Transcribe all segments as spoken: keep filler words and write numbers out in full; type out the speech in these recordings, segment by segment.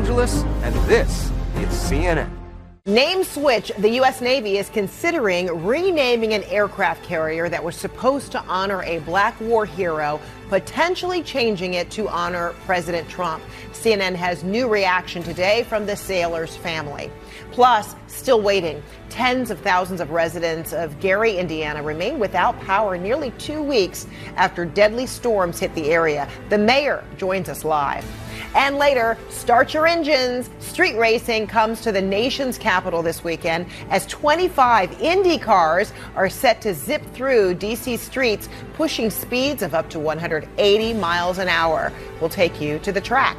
Angeles, and this is C N N. Name switch. The U S Navy is considering renaming an aircraft carrier that was supposed to honor a black war hero, potentially changing it to honor President Trump. C N N has new reaction today from the sailor's family. Plus, still waiting. Tens of thousands of residents of Gary, Indiana remain without power nearly two weeks after deadly storms hit the area. The mayor joins us live. And later, start your engines. Street racing comes to the nation's capital this weekend as twenty-five Indy cars are set to zip through D C streets, pushing speeds of up to one hundred eighty miles an hour. We'll take you to the track.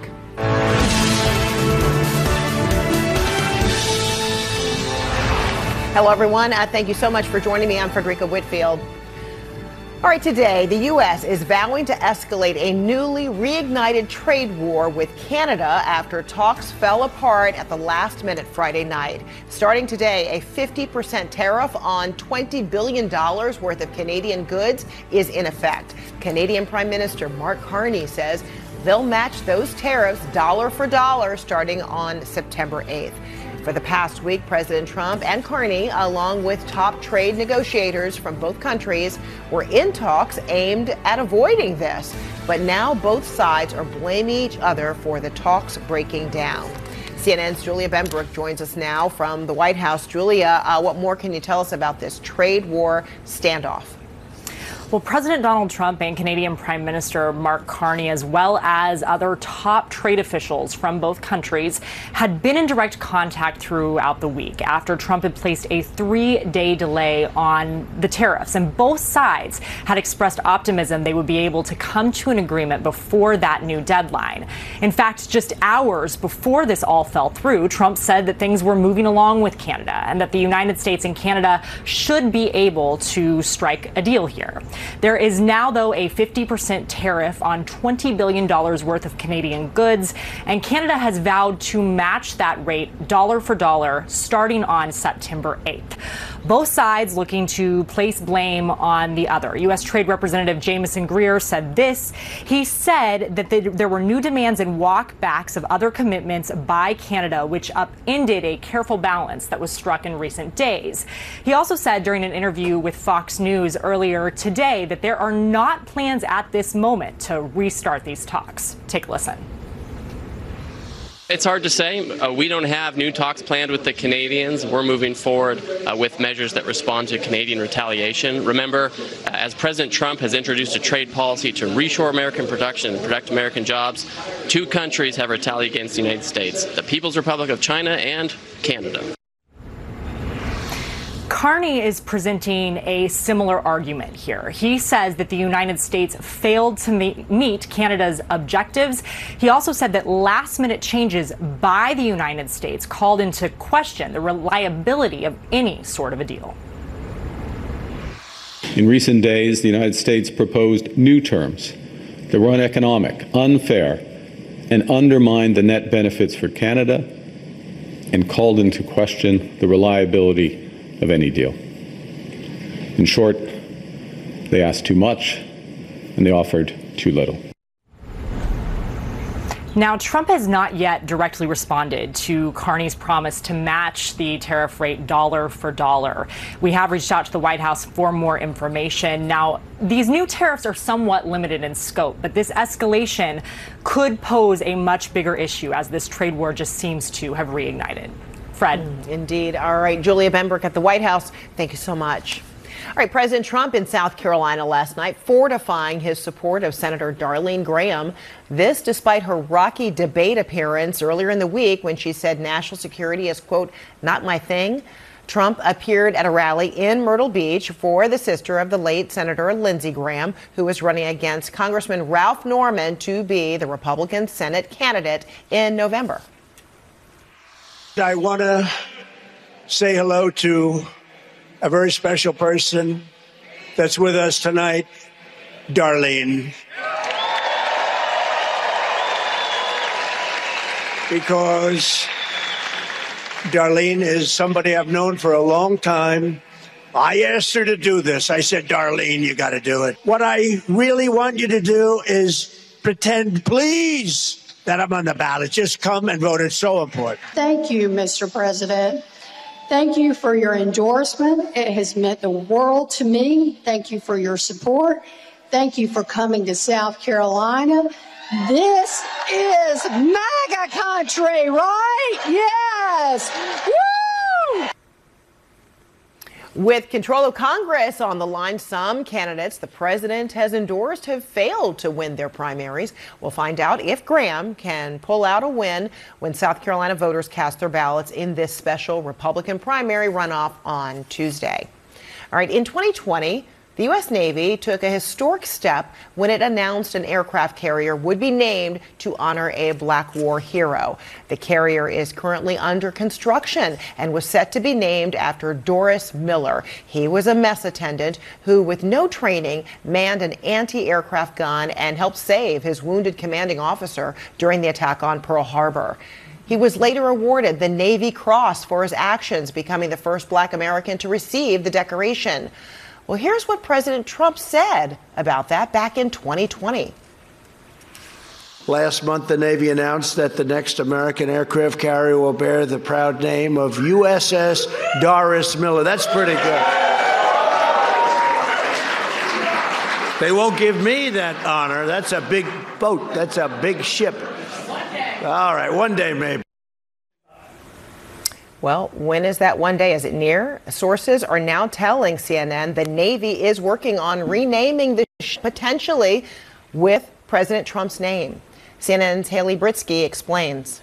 Hello, everyone. Uh, thank you so much for joining me. I'm Frederica Whitfield. All right, today, the U S is vowing to escalate a newly reignited trade war with Canada after talks fell apart at the last minute Friday night. Starting today, a fifty percent tariff on twenty billion dollars worth of Canadian goods is in effect. Canadian Prime Minister Mark Carney says they'll match those tariffs dollar for dollar starting on September eighth. For the past week, President Trump and Carney, along with top trade negotiators from both countries, were in talks aimed at avoiding this. But now both sides are blaming each other for the talks breaking down. C N N's Julia Benbrook joins us now from the White House. Julia, uh, what more can you tell us about this trade war standoff? Well, President Donald Trump and Canadian Prime Minister Mark Carney, as well as other top trade officials from both countries, had been in direct contact throughout the week after Trump had placed a three-day delay on the tariffs. And both sides had expressed optimism they would be able to come to an agreement before that new deadline. In fact, just hours before this all fell through, Trump said that things were moving along with Canada and that the United States and Canada should be able to strike a deal here. There is now, though, a fifty percent tariff on twenty billion dollars worth of Canadian goods, and Canada has vowed to match that rate dollar for dollar starting on September eighth. Both sides looking to place blame on the other. U S Trade Representative Jamieson Greer said this. He said that there were new demands and walkbacks of other commitments by Canada, which upended a careful balance that was struck in recent days. He also said during an interview with Fox News earlier today that there are not plans at this moment to restart these talks. Take a listen. It's hard to say. Uh, we don't have new talks planned with the Canadians. We're moving forward uh, with measures that respond to Canadian retaliation. Remember, uh, as President Trump has introduced a trade policy to reshore American production and protect American jobs, two countries have retaliated against the United States, the People's Republic of China and Canada. Carney is presenting a similar argument here. He says that the United States failed to meet Canada's objectives. He also said that last-minute changes by the United States called into question the reliability of any sort of a deal. In recent days, the United States proposed new terms that were uneconomic, unfair, and undermined the net benefits for Canada and called into question the reliability of any deal. In short, they asked too much and they offered too little. Now, Trump has not yet directly responded to Carney's promise to match the tariff rate dollar for dollar. We have reached out to the White House for more information. Now, these new tariffs are somewhat limited in scope, but this escalation could pose a much bigger issue as this trade war just seems to have reignited. Fred. Mm, indeed. All right. Julia Benbrook at the White House. Thank you so much. All right. President Trump in South Carolina last night fortifying his support of Senator Darlene Graham. This despite her rocky debate appearance earlier in the week when she said national security is, quote, not my thing. Trump appeared at a rally in Myrtle Beach for the sister of the late Senator Lindsey Graham, who was running against Congressman Ralph Norman to be the Republican Senate candidate in November. I want to say hello to a very special person that's with us tonight, Darlene. Because Darlene is somebody I've known for a long time. I asked her to do this. I said, Darlene, you got to do it. What I really want you to do is pretend, please, that I'm on the ballot. Just come and vote. It's so important. Thank you, Mister President. Thank you for your endorsement. It has meant the world to me. Thank you for your support. Thank you for coming to South Carolina. This is MAGA country, right? Yes. Woo! With control of Congress on the line, some candidates the president has endorsed have failed to win their primaries. We'll find out if Graham can pull out a win when South Carolina voters cast their ballots in this special Republican primary runoff on Tuesday. All right, in twenty twenty, the U S Navy took a historic step when it announced an aircraft carrier would be named to honor a Black War hero. The carrier is currently under construction and was set to be named after Doris Miller. He was a mess attendant who, with no training, manned an anti-aircraft gun and helped save his wounded commanding officer during the attack on Pearl Harbor. He was later awarded the Navy Cross for his actions, becoming the first Black American to receive the decoration. Well, here's what President Trump said about that back in twenty twenty. Last month, the Navy announced that the next American aircraft carrier will bear the proud name of U S S Doris Miller. That's pretty good. They won't give me that honor. That's a big boat. That's a big ship. All right, one day maybe. Well, when is that one day? Is it near? Sources are now telling C N N the Navy is working on renaming the ship potentially with President Trump's name. C N N's Haley Britsky explains.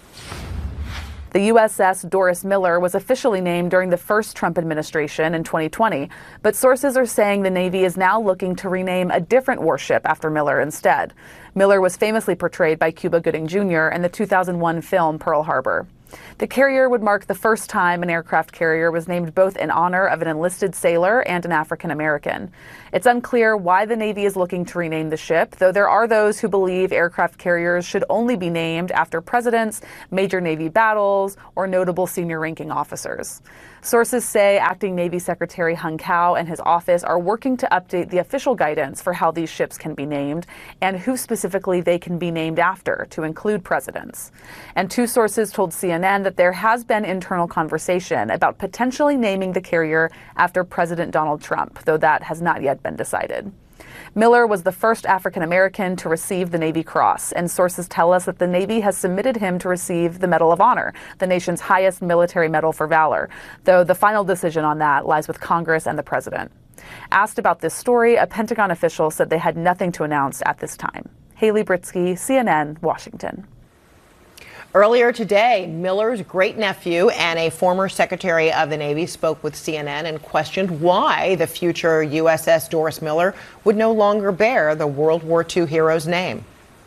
The U S S Doris Miller was officially named during the first Trump administration in twenty twenty, but sources are saying the Navy is now looking to rename a different warship after Miller instead. Miller was famously portrayed by Cuba Gooding Junior in the two thousand one film Pearl Harbor. The carrier would mark the first time an aircraft carrier was named both in honor of an enlisted sailor and an African American. It's unclear why the Navy is looking to rename the ship, though there are those who believe aircraft carriers should only be named after presidents, major Navy battles, or notable senior ranking officers. Sources say Acting Navy Secretary Hung Cao and his office are working to update the official guidance for how these ships can be named and who specifically they can be named after to include presidents. And two sources told C N N that there has been internal conversation about potentially naming the carrier after President Donald Trump, though that has not yet been decided. Miller was the first African American to receive the Navy Cross, and sources tell us that the Navy has submitted him to receive the Medal of Honor, the nation's highest military medal for valor, though the final decision on that lies with Congress and the president. Asked about this story, a Pentagon official said they had nothing to announce at this time. Haley Britsky, C N N, Washington. Earlier today, Miller's great-nephew and a former Secretary of the Navy spoke with C N N and questioned why the future U S S Doris Miller would no longer bear the World War Two hero's name.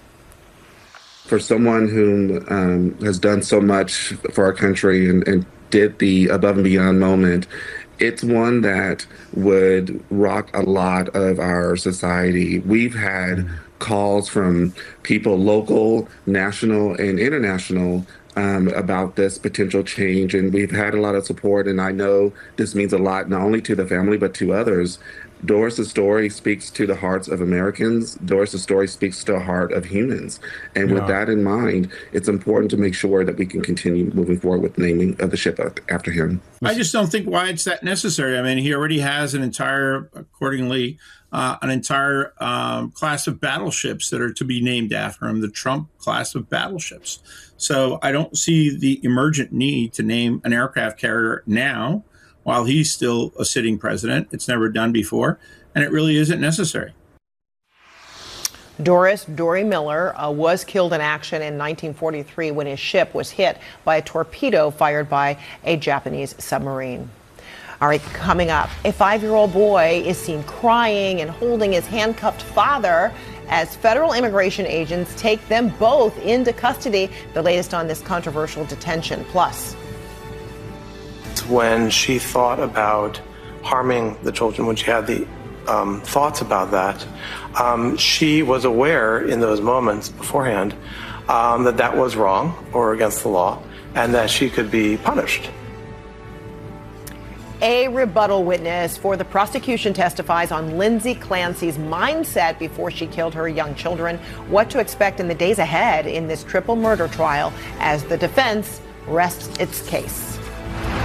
For someone who um, has done so much for our country and, and did the above and beyond moment, it's one that would rock a lot of our society. We've had calls from people local, national, and international um, about this potential change, and we've had a lot of support, and I know this means a lot not only to the family but to others. Doris's story speaks to the hearts of Americans. Doris's story speaks to the heart of humans. And yeah. with that in mind, it's important to make sure that we can continue moving forward with naming of the ship after him. I just don't think why it's that necessary. I mean, he already has an entire, accordingly, uh, an entire um, class of battleships that are to be named after him, the Trump class of battleships. So I don't see the emergent need to name an aircraft carrier now, while he's still a sitting president. It's never done before, and it really isn't necessary. Doris Dory Miller uh, was killed in action in nineteen forty-three when his ship was hit by a torpedo fired by a Japanese submarine. All right, coming up, a five-year-old boy is seen crying and holding his handcuffed father as federal immigration agents take them both into custody. The latest on this controversial detention. Plus, when she thought about harming the children, when she had the um, thoughts about that, um, she was aware in those moments beforehand um, that that was wrong or against the law and that she could be punished. A rebuttal witness for the prosecution testifies on Lindsay Clancy's mindset before she killed her young children. What to expect in the days ahead in this triple murder trial as the defense rests its case.